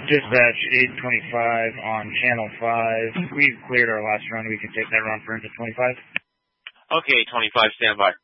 Dispatch 825 on Channel 5. We've cleared our last run. We can take that run for into 25. Okay, 25, stand by.